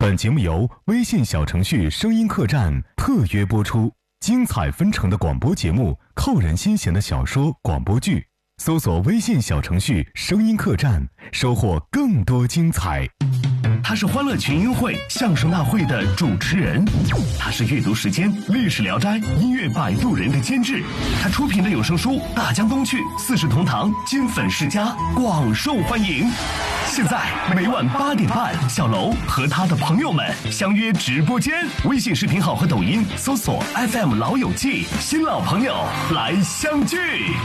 本节目由微信小程序声音客栈特约播出，精彩纷呈的广播节目，扣人心弦的小说、广播剧，搜索微信小程序声音客栈，收获更多精彩。 他是欢乐群英会相声大会的主持人，他是阅读时间历史聊斋音乐摆渡人的监制，他出品的有声书《大江东去》四世同堂金粉世家广受欢迎。现在每晚8点半，小楼和他的朋友们相约直播间，微信视频号和抖音搜索 FM 老友记，新老朋友来相聚。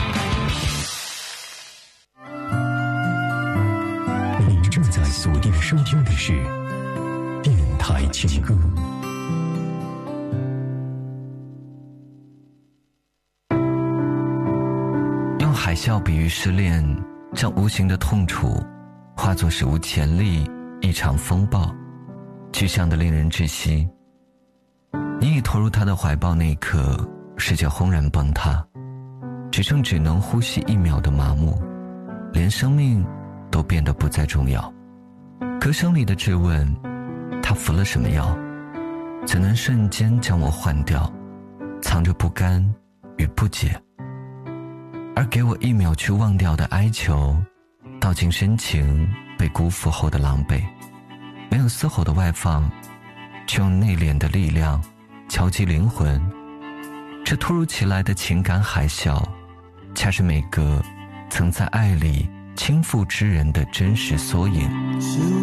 您正在锁定收听的是电台情歌。 用海啸比喻失恋，将无形的痛楚化作史无前例一场风暴，具象的令人窒息。你已投入他的怀抱那一刻，世界轰然崩塌，只剩只能呼吸1秒的麻木，连生命都变得不再重要。歌声里的质问，他服了什么药，怎能瞬间将我换掉，藏着不甘与不解。而给我1秒去忘掉的哀求，道尽深情被辜负后的狼狈，没有丝毫的外放，只用内敛的力量敲击灵魂。这突如其来的情感海啸，恰是每个曾在爱里倾覆之人的真实缩影。